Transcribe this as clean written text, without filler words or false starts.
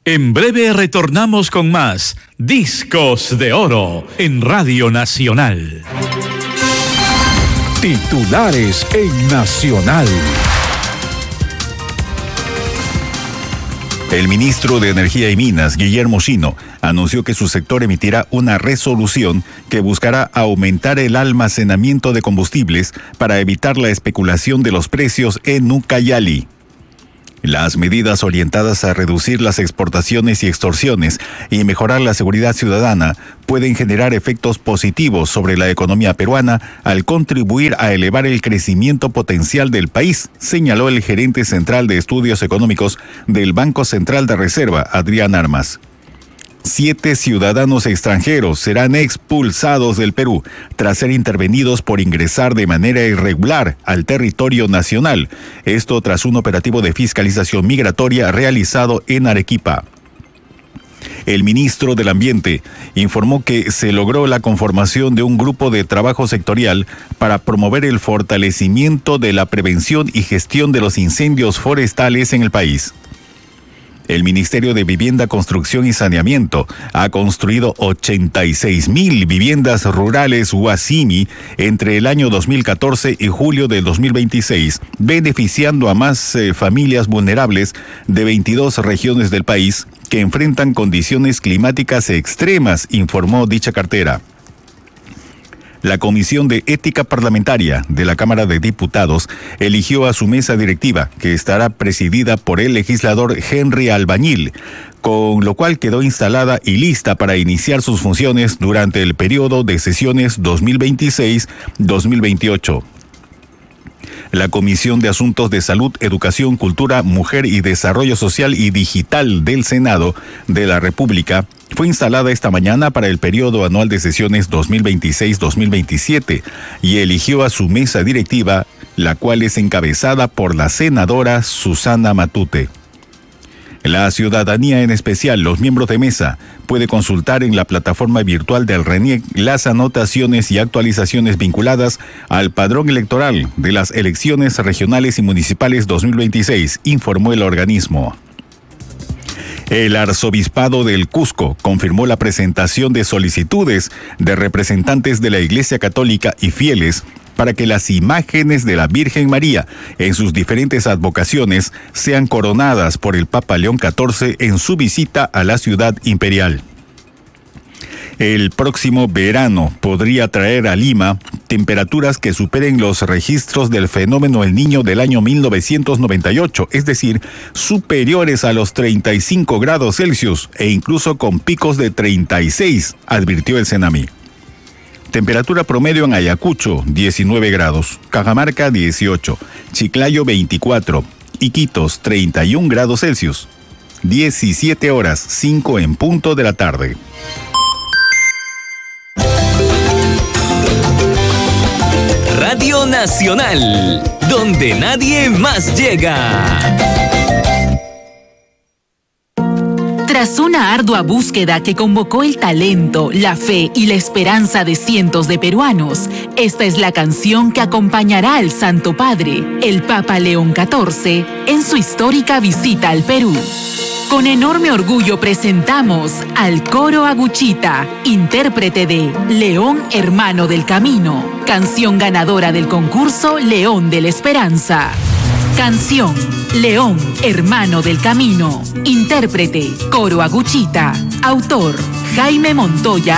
En breve retornamos con más Discos de Oro en Radio Nacional. Titulares en Nacional. El ministro de Energía y Minas, Guillermo Shino, anunció que su sector emitirá una resolución que buscará aumentar el almacenamiento de combustibles para evitar la especulación de los precios en Ucayali. Las medidas orientadas a reducir las exportaciones y extorsiones y mejorar la seguridad ciudadana pueden generar efectos positivos sobre la economía peruana al contribuir a elevar el crecimiento potencial del país, señaló el gerente central de estudios económicos del Banco Central de Reserva, Adrián Armas. 7 ciudadanos extranjeros serán expulsados del Perú tras ser intervenidos por ingresar de manera irregular al territorio nacional. Esto tras un operativo de fiscalización migratoria realizado en Arequipa. El ministro del Ambiente informó que se logró la conformación de un grupo de trabajo sectorial para promover el fortalecimiento de la prevención y gestión de los incendios forestales en el país. El Ministerio de Vivienda, Construcción y Saneamiento ha construido 86,000 viviendas rurales Huasimi entre el año 2014 y julio del 2026, beneficiando a más familias vulnerables de 22 regiones del país que enfrentan condiciones climáticas extremas, informó dicha cartera. La Comisión de Ética Parlamentaria de la Cámara de Diputados eligió a su mesa directiva, que estará presidida por el legislador Henry Albañil, con lo cual quedó instalada y lista para iniciar sus funciones durante el periodo de sesiones 2026-2028. La Comisión de Asuntos de Salud, Educación, Cultura, Mujer y Desarrollo Social y Digital del Senado de la República fue instalada esta mañana para el periodo anual de sesiones 2026-2027 y eligió a su mesa directiva, la cual es encabezada por la senadora Susana Matute. La ciudadanía, en especial los miembros de mesa, puede consultar en la plataforma virtual del RENIEC las anotaciones y actualizaciones vinculadas al padrón electoral de las elecciones regionales y municipales 2026, informó el organismo. El Arzobispado del Cusco confirmó la presentación de solicitudes de representantes de la Iglesia Católica y fieles para que las imágenes de la Virgen María en sus diferentes advocaciones sean coronadas por el Papa León XIV en su visita a la ciudad imperial. El próximo verano podría traer a Lima temperaturas que superen los registros del fenómeno El Niño del año 1998, es decir, superiores a los 35 grados Celsius e incluso con picos de 36, advirtió el Senami. Temperatura promedio en Ayacucho, 19 grados, Cajamarca, 18, Chiclayo, 24, Iquitos, 31 grados Celsius, 17 horas, 5 en punto de la tarde. Radio Nacional, donde nadie más llega. Tras una ardua búsqueda que convocó el talento, la fe y la esperanza de cientos de peruanos, esta es la canción que acompañará al Santo Padre, el Papa León XIV, en su histórica visita al Perú. Con enorme orgullo presentamos al Coro Aguchita, intérprete de León Hermano del Camino, canción ganadora del concurso León de la Esperanza. Canción, León, Hermano del Camino. Intérprete, Coro Aguchita. Autor, Jaime Montoya.